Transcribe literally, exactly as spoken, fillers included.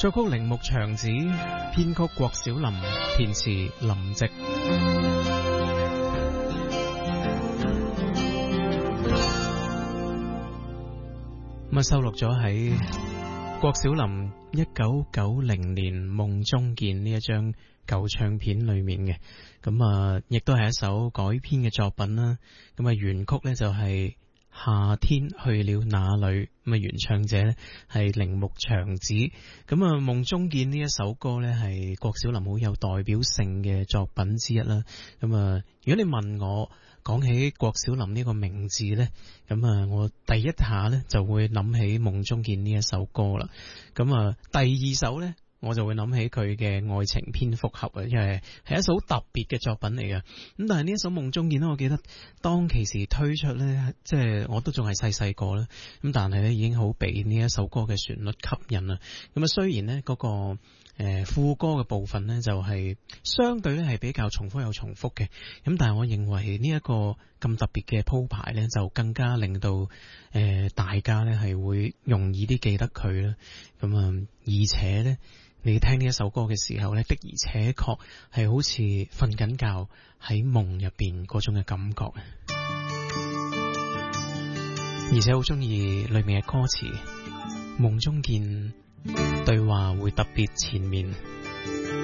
作曲鈴木祥子，編曲郭小霖，填詞林夕。咁啊，收錄咗喺郭小霖一九九零年《夢中見》呢一張舊唱片裏面嘅。咁啊，亦都係一首改編嘅作品啦。咁啊，原曲呢就係、是。夏天去了哪裏？咁啊，原唱者咧係鈴木祥子。咁啊，夢中見呢一首歌咧係郭小霖好有代表性嘅作品之一啦。咁啊，如果你問我講起郭小霖呢個名字咧，咁啊，我第一下咧就會諗起夢中見呢一首歌啦。咁啊，第二首咧，我就會諗起佢嘅愛情蝙蝠俠啊，因為係一首好特別嘅作品嚟嘅。咁但係呢一首夢中見咧，我記得當其時推出咧，即係我都仲係細細個啦。咁但係咧已經好被呢一首歌嘅旋律吸引啦。咁啊，雖然咧嗰個誒副歌嘅部分咧就係相對咧係比較重複又重複嘅，咁但係我認為呢一個咁特別嘅鋪排咧，就更加令到誒大家咧係會容易啲記得佢啦。咁啊，而且咧。你聽呢一首歌嘅時候呢，的而且確係好似瞓緊覺喺夢入邊嗰種嘅感覺，而且好中意裏面嘅歌詞，夢中見對話會特別纏綿。